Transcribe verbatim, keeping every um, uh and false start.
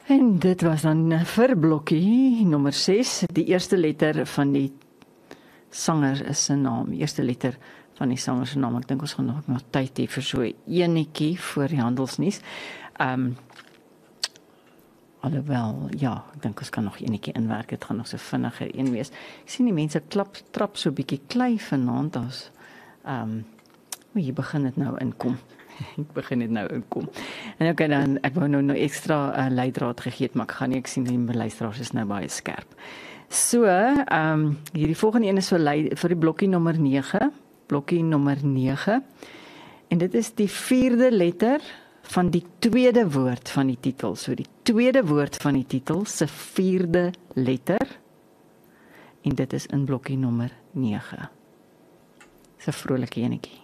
En dit was dan vir blokkie nommer ses, die eerste letter van die sanger is sy naam, die eerste letter van die sanger se naam. Ek dink ons gaan nog, nog tyd hê vir so 'n enetjie voor die handelsnuus. Um, alhoewel, ja, ek dink ons kan nog enetjie inwerk, dit gaan nog so vinniger een wees. Ek sien die mense klap, trap so 'n bietjie klei vanaand, as, um, hier begin dit nou inkom. Ek begin dit nou inkom. En okay, dan, ek wou nou nou ekstra uh, leidraad gegee het, maar ek gaan nie, ek sien die luisteraars is nou baie skerp. So, um, hierdie volgende een is vir, vir die blokkie nommer nege, blokkie nommer nege, en dit is die vierde letter van die tweede woord van die titel. So die tweede woord van die titel se vierde letter, en dit is in blokkie nommer nege. Dis 'n vrolike enetjie.